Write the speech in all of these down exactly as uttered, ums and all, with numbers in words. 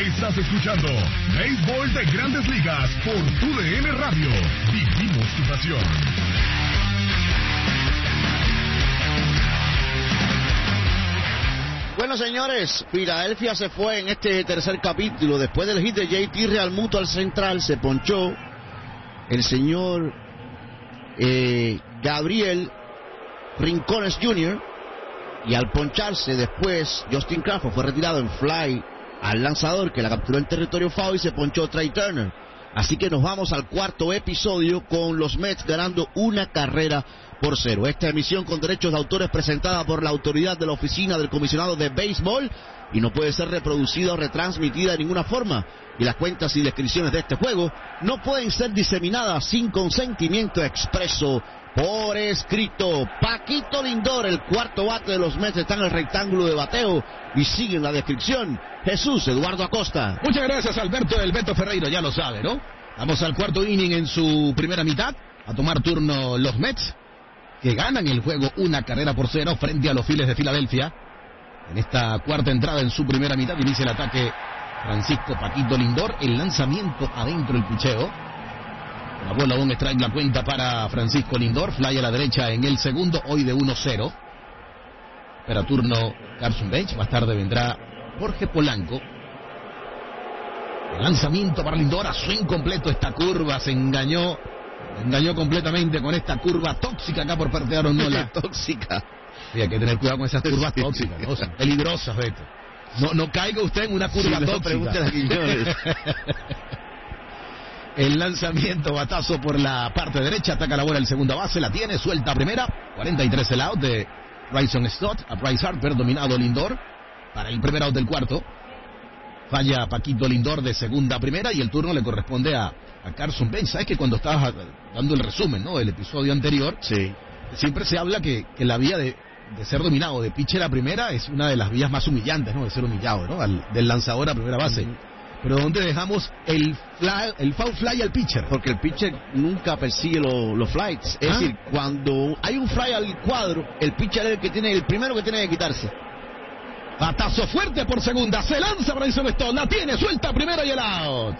Estás escuchando Béisbol de Grandes Ligas por U D N Radio. Vivimos tu pasión. Bueno, señores, Filadelfia se fue en este tercer capítulo. Después del hit de J T Realmuto al central, se ponchó el señor eh, Gabriel Rincones junior Y al poncharse después, Justin Crawford fue retirado en fly al lanzador que la capturó en territorio foul y se ponchó Trea Turner. Así que nos vamos al cuarto episodio con los Mets ganando una carrera por cero. Esta emisión con derechos de autor es presentada por la autoridad de la Oficina del Comisionado de Béisbol y no puede ser reproducida o retransmitida de ninguna forma. Y las cuentas y descripciones de este juego no pueden ser diseminadas sin consentimiento expreso por escrito. Paquito Lindor, el cuarto bate de los Mets, está en el rectángulo de bateo y sigue en la descripción Jesús Eduardo Acosta. Muchas gracias, Alberto del Beto Ferreiro, ya lo sabe, ¿no? Vamos al cuarto inning en su primera mitad, a tomar turno los Mets, que ganan el juego una carrera por cero frente a los Phillies de Filadelfia. En esta cuarta entrada en su primera mitad inicia el ataque Francisco Paquito Lindor, el lanzamiento adentro, el picheo. La bola, un strike, la cuenta para Francisco Lindor, fly a la derecha en el segundo, hoy de uno cero. Espera turno Carson Bench, más tarde vendrá Jorge Polanco. El lanzamiento para Lindor, a swing completo, esta curva se engañó, engañó completamente con esta curva tóxica acá por parte de Aaron Nola. Tóxica. Sí, hay que tener cuidado con esas curvas tóxicas, ¿no? Son peligrosas, Beto. No, no caiga usted en una curva sí, tóxica. El lanzamiento, batazo por la parte derecha, ataca la bola el segunda base, la tiene, suelta a primera, cuarenta y tres el out de Bryson Stott, a Bryce Harper, dominado Lindor, para el primer out del cuarto. Falla Paquito Lindor de segunda a primera y el turno le corresponde a, a Carson Bench. ¿Sabes que cuando estabas dando el resumen, ¿no?, del episodio anterior, sí, siempre se habla que, que la vía de, de ser dominado de pitcher a primera es una de las vías más humillantes, ¿no?, de ser humillado, ¿no?, Al, del lanzador a primera base. Uh-huh. Pero ¿dónde dejamos el fly, el foul fly al pitcher? Porque el pitcher nunca persigue los lo flights. Es ¿Ah? decir, cuando hay un fly al cuadro, el pitcher es el que tiene, el primero que tiene que quitarse. Batazo fuerte por segunda, se lanza Bryson Stott, la tiene, suelta primera y el out.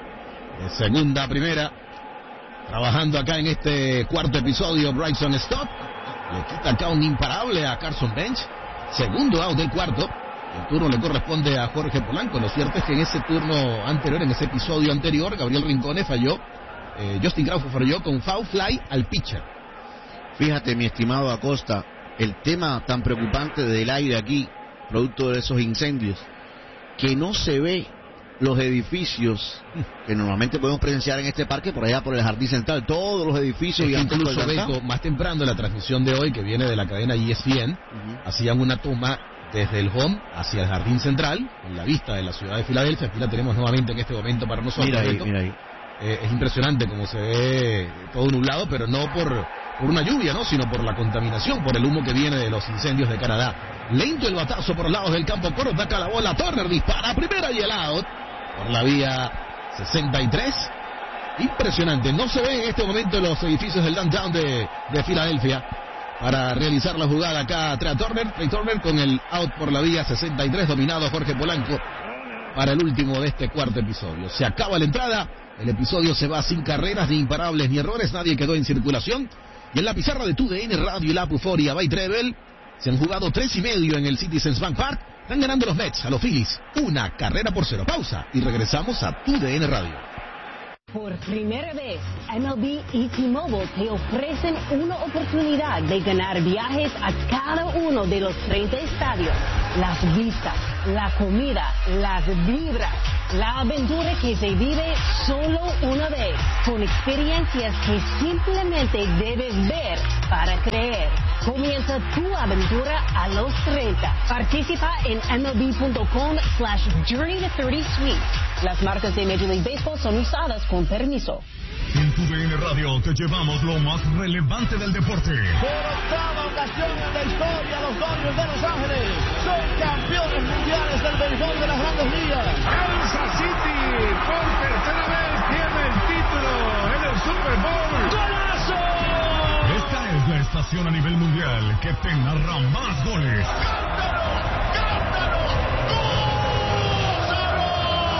De segunda a primera, trabajando acá en este cuarto episodio, Bryson Stott le quita acá un imparable a Carson Bench. Segundo out del cuarto. El turno le corresponde a Jorge Polanco. Lo cierto es que en ese turno anterior, en ese episodio anterior, Gabriel Rincones falló, eh, Justin Crawford falló con foul fly al pitcher. Fíjate, mi estimado Acosta, el tema tan preocupante del aire aquí, producto de esos incendios, que no se ve los edificios que normalmente podemos presenciar en este parque, por allá por el Jardín Central, todos los edificios. Y incluso, Beto, más temprano en la transmisión de hoy, que viene de la cadena E S P N, uh-huh, hacían una toma desde el home hacia el Jardín Central, en la vista de la ciudad de Filadelfia. Aquí la tenemos nuevamente en este momento para nosotros. Mira ahí, mira ahí. Eh, es impresionante como se ve todo nublado, pero no por, por una lluvia, ¿no?, sino por la contaminación, por el humo que viene de los incendios de Canadá. Lento el batazo por los lados del campo, corto, ataca la bola, Turner dispara, primera y el out, por la vía sesenta y tres. Impresionante, no se ven en este momento los edificios del downtown de, de Filadelfia para realizar la jugada acá. Trea Turner, Trea Turner con el out por la vía sesenta y tres, dominado Jorge Polanco para el último de este cuarto episodio. Se acaba la entrada, el episodio se va sin carreras, ni imparables, ni errores, nadie quedó en circulación. Y en la pizarra de Tu D N Radio y la Puforia by Treble, se han jugado tres y medio en el Citizens Bank Park. Están ganando los Mets a los Phillies, una carrera por cero. Pausa y regresamos a Tu D N Radio. Por primera vez, M L B y T-Mobile te ofrecen una oportunidad de ganar viajes a cada uno de los treinta estadios. Las vistas, la comida, las vibras, la aventura que se vive solo una vez, con experiencias que simplemente debes ver para creer. Comienza tu aventura a los treinta. Participa en M L B punto com slash journey to thirty suites. Las marcas de Major League Baseball son usadas con permiso. En Tu D N Radio te llevamos lo más relevante del deporte. Por octava ocasión en la historia, los Dodgers de Los Ángeles son campeones mundiales del béisbol de las Grandes Ligas. Kansas City por tercera vez tiene el título en el Super Bowl. ¡Golazo! Esta es la estación a nivel mundial que te narra más goles. ¡Cántalo! ¡Cántalo! ¡Gózalo!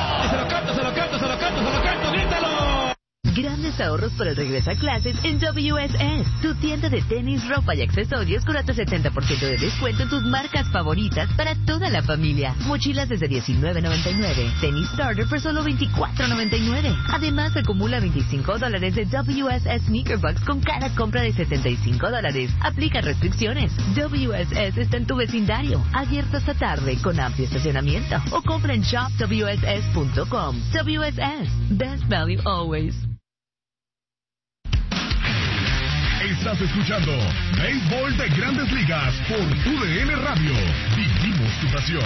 Grandes ahorros por el regreso a clases en W S S, tu tienda de tenis, ropa y accesorios con hasta setenta por ciento de descuento en tus marcas favoritas para toda la familia. Mochilas desde diecinueve noventa y nueve, tenis starter por solo veinticuatro noventa y nueve. Además, acumula veinticinco dólares de W S S Sneaker Bucks con cada compra de setenta y cinco dólares. Aplica restricciones. W S S está en tu vecindario, abierto esta tarde con amplio estacionamiento o compra en shop w s s punto com. W S S, best value always. Estás escuchando Béisbol de Grandes Ligas por U D N Radio. Vivimos tu pasión.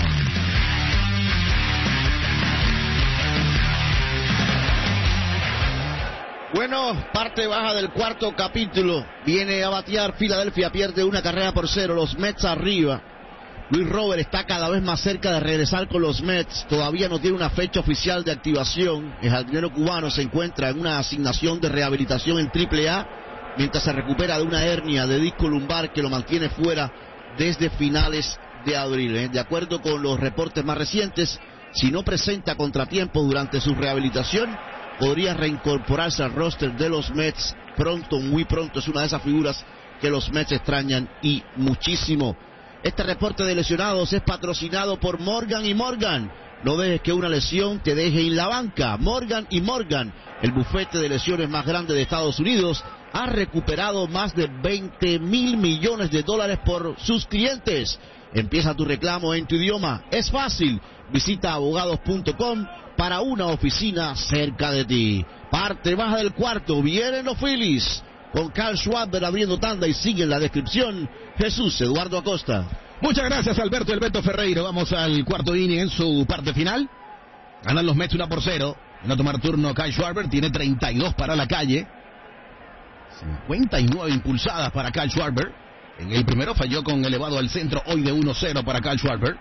Bueno, parte baja del cuarto capítulo. Viene a batear Filadelfia, pierde una carrera por cero. Los Mets arriba. Luis Robert está cada vez más cerca de regresar con los Mets. Todavía no tiene una fecha oficial de activación. El jardinero cubano se encuentra en una asignación de rehabilitación en triple A, mientras se recupera de una hernia de disco lumbar que lo mantiene fuera desde finales de abril. ¿eh? De acuerdo con los reportes más recientes, si no presenta contratiempos durante su rehabilitación, podría reincorporarse al roster de los Mets pronto, muy pronto. Es una de esas figuras que los Mets extrañan y muchísimo. Este reporte de lesionados es patrocinado por Morgan y Morgan. No dejes que una lesión te deje en la banca. Morgan y Morgan, el bufete de lesiones más grande de Estados Unidos, ha recuperado más de veinte mil millones de dólares por sus clientes. Empieza tu reclamo en tu idioma. Es fácil. Visita abogados punto com para una oficina cerca de ti. Parte baja del cuarto. Vienen los Phillies con Carl Schwarber abriendo tanda y sigue en la descripción Jesús Eduardo Acosta. Muchas gracias, Alberto El Beto Ferreiro. Vamos al cuarto inning en su parte final. Ganan los Mets una por cero. En a tomar turno Kyle Schwarber. Tiene treinta y dos para la calle. cincuenta y nueve impulsadas para Kyle Schwarber. En el primero falló con elevado al centro, hoy de uno cero para Kyle Schwarber.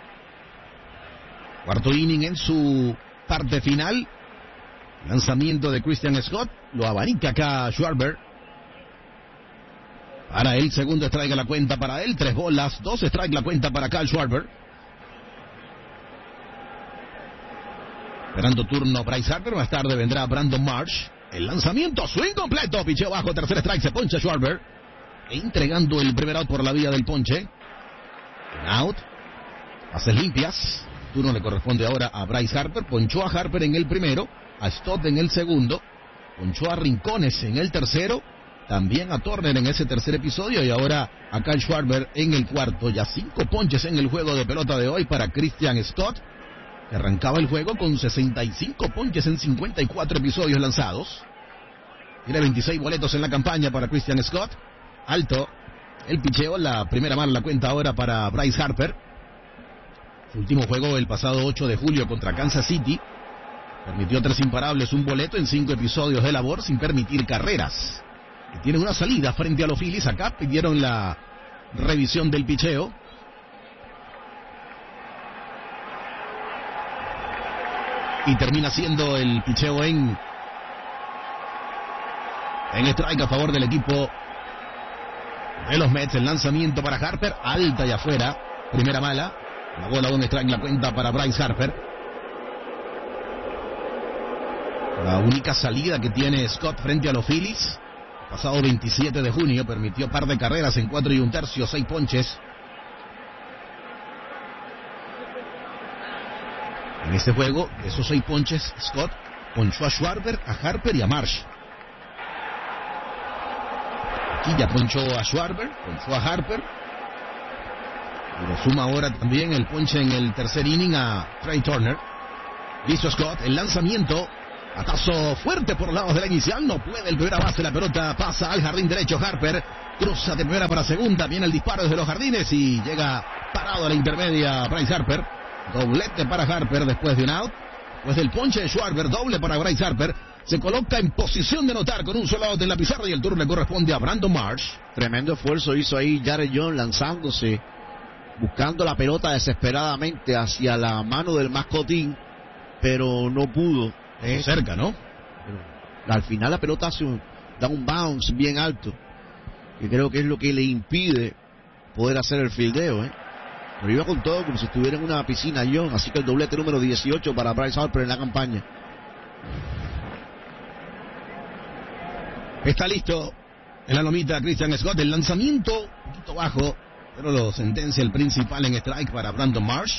Cuarto inning en su parte final. Lanzamiento de Christian Scott. Lo abanica acá Schwarber. Para el segundo strike a la cuenta para él. Tres bolas, dos strike la cuenta para Kyle Schwarber. Esperando turno Bryce Harper. Más tarde vendrá Brandon Marsh. El lanzamiento, swing completo, picheo bajo, tercer strike, se poncha Schwarber. Entregando el primer out por la vía del ponche. Un out. Bases limpias. Turno le corresponde ahora a Bryce Harper. Ponchó a Harper en el primero. A Stott en el segundo. Ponchó a Rincones en el tercero. También a Turner en ese tercer episodio. Y ahora a Kyle Schwarber en el cuarto. Ya cinco ponches en el juego de pelota de hoy para Christian Stott, que arrancaba el juego con sesenta y cinco ponches en cincuenta y cuatro episodios lanzados. Tiene veintiséis boletos en la campaña para Christian Scott. Alto el picheo, la primera mala la cuenta ahora para Bryce Harper. Su último juego el pasado ocho de julio contra Kansas City. Permitió tres imparables, un boleto en cinco episodios de labor sin permitir carreras. Y tiene una salida frente a los Phillies. Acá pidieron la revisión del picheo. Y termina siendo el picheo en en strike a favor del equipo de los Mets. El lanzamiento para Harper, alta y afuera, primera mala. La bola donde strike la cuenta para Bryce Harper. La única salida que tiene Scott frente a los Phillies. Pasado veintisiete de junio permitió par de carreras en cuatro y un tercio, seis ponches. En este juego, de esos seis ponches, Scott ponchó a Schwarber, a Harper y a Marsh. Aquí ya ponchó a Schwarber, ponchó a Harper. Y le suma ahora también el ponche en el tercer inning a Trey Turner. Listo Scott, el lanzamiento. Batazo fuerte por los lados de la inicial. No puede el primera base, la pelota pasa al jardín derecho. Harper cruza de primera para segunda. Viene el disparo desde los jardines y llega parado a la intermedia Bryce Harper. Doblete para Harper después de un out. Después del ponche de Schwarber, doble para Bryce Harper. Se coloca en posición de anotar con un solo out en la pizarra y el turno le corresponde a Brandon Marsh. Tremendo esfuerzo hizo ahí Jared Jones lanzándose, buscando la pelota desesperadamente hacia la mano del mascotín, pero no pudo. Eh, cerca, ¿no? Pero al final la pelota hace un, da un bounce bien alto, que creo que es lo que le impide poder hacer el fildeo, ¿eh? Pero iba con todo como si estuviera en una piscina John, así que el doblete número dieciocho para Bryce Harper en la campaña. Está listo en la lomita Christian Scott. El lanzamiento un poquito bajo, pero lo sentencia el principal en strike para Brandon Marsh.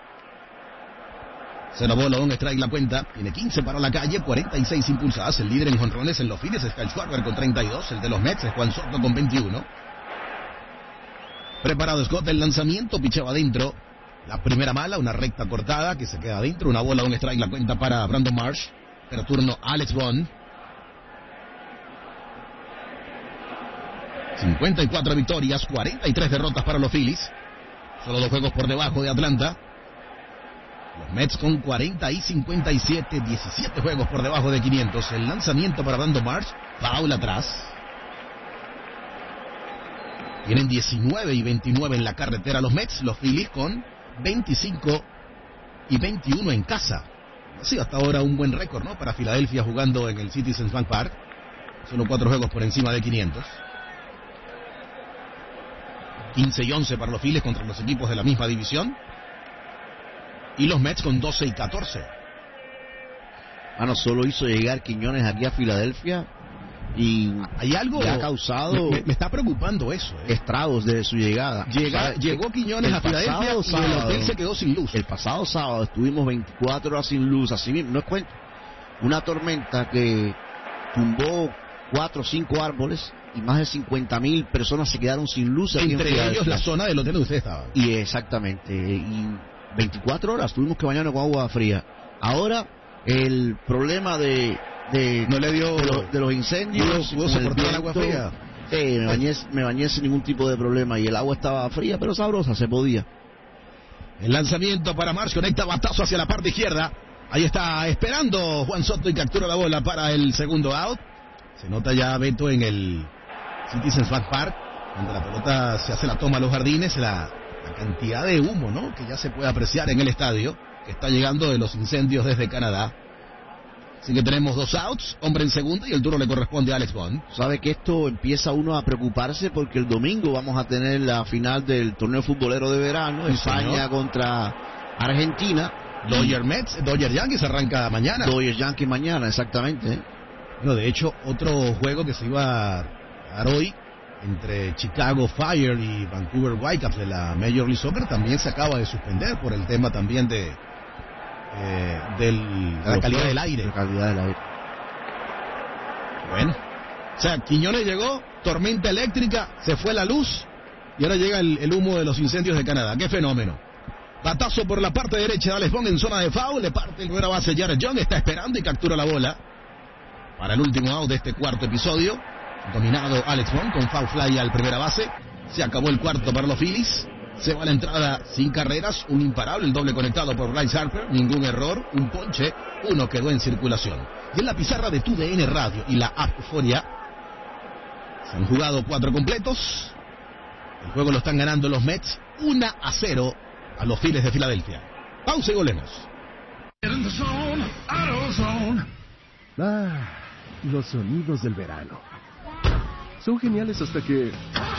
Cero bola, un strike la cuenta. Tiene quince para la calle, cuarenta y seis impulsadas. El líder en jonrones en los Phillies es Kyle Schwarber con treinta y dos. El de los Mets es Juan Soto con veintiuno. Preparado Scott, el lanzamiento, pichaba adentro. La primera mala, una recta cortada que se queda adentro. Una bola, un strike la cuenta para Brandon Marsh. Pero turno Alex Bond. cincuenta y cuatro victorias, cuarenta y tres derrotas para los Phillies. Solo dos juegos por debajo de Atlanta. Los Mets con cuarenta y cincuenta y siete, diecisiete juegos por debajo de quinientos. El lanzamiento para Brandon Marsh, foul atrás. Tienen diecinueve y veintinueve en la carretera los Mets. Los Phillies con veinticinco y veintiuno en casa. Sí, hasta ahora un buen récord, ¿no? Para Filadelfia jugando en el Citizens Bank Park. Solo cuatro juegos por encima de quinientos. quince y once para los Phillies contra los equipos de la misma división. Y los Mets con doce y catorce. Ah, no, solo hizo llegar Quiñones aquí a Filadelfia y hay algo que ha causado. Me, me está preocupando eso, ¿eh? Estragos de su llegada. Llega, O sea, llegó Quiñones a Filadelfia y sábado, el hotel se quedó sin luz. El pasado sábado estuvimos veinticuatro horas sin luz, así mismo, no es cuento. Una tormenta que tumbó cuatro o cinco árboles y más de cincuenta mil personas se quedaron sin luz. Entre ellos la zona del hotel donde usted estaba. Y exactamente, y veinticuatro horas tuvimos que bañarnos con agua fría. Ahora el problema de de no le dio de, lo, de los incendios, ¿pudo soportar el agua fría? Sí, me bañé, me bañé sin ningún tipo de problema y el agua estaba fría pero sabrosa, se podía. El lanzamiento para Marsh, conecta batazo hacia la parte izquierda. Ahí está esperando Juan Soto y captura la bola para el segundo out. Se nota ya, Beto, en el Citizens Bank Park, cuando la pelota se hace la toma a los jardines, la, la cantidad de humo, ¿no?, que ya se puede apreciar en el estadio, que está llegando de los incendios desde Canadá. Así que tenemos dos outs, hombre en segunda, y el turno le corresponde a Alex Bond. Sabe que esto empieza uno a preocuparse porque el domingo vamos a tener la final del torneo futbolero de verano, Sí, España señor. contra Argentina. Dodger Mets, Dodger Yankees arranca mañana. Dodger Yankees mañana, exactamente. Bueno, de hecho, otro juego que se iba a dar hoy entre Chicago Fire y Vancouver Whitecaps de la Major League Soccer también se acaba de suspender por el tema también de eh, del, de la calidad del aire. La calidad del aire. Bueno, o sea, Quiñones llegó, tormenta eléctrica, se fue la luz y ahora llega el, el humo de los incendios de Canadá. ¡Qué fenómeno! Batazo por la parte derecha de Alex Bond en zona de foul, le parte el primera base Jared Young, está esperando y captura la bola para el último out de este cuarto episodio. Dominado Alex Bond con foul fly al primera base. Se acabó el cuarto para los Phillies. Se va a la entrada sin carreras, un imparable, el doble conectado por Bryce Harper, ningún error, un ponche, uno quedó en circulación. Y en la pizarra de T U D N Radio y la app Euforia se han jugado cuatro completos. El juego lo están ganando los Mets uno a cero a los Phillies de Filadelfia. Pausa y volvemos. Ah, los sonidos del verano. Son geniales hasta que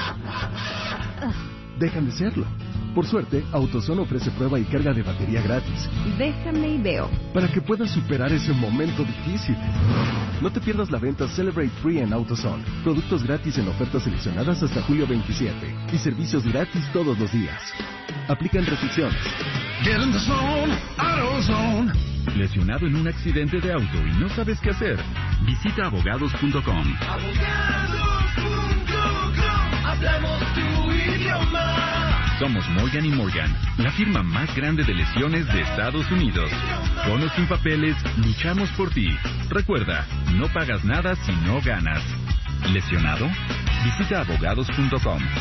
dejan de serlo. Por suerte, AutoZone ofrece prueba y carga de batería gratis. Déjame y veo. Para que puedas superar ese momento difícil. No te pierdas la venta Celebrate Free en AutoZone. Productos gratis en ofertas seleccionadas hasta julio veintisiete. Y servicios gratis todos los días. Aplican restricciones. Get in the zone, AutoZone. ¿Lesionado en un accidente de auto y no sabes qué hacer? Visita abogados punto com. Abogados punto com. Hablamos tu idioma. Somos Morgan y Morgan, la firma más grande de lesiones de Estados Unidos. Con o sin papeles, luchamos por ti. Recuerda, no pagas nada si no ganas. ¿Lesionado? Visita abogados punto com.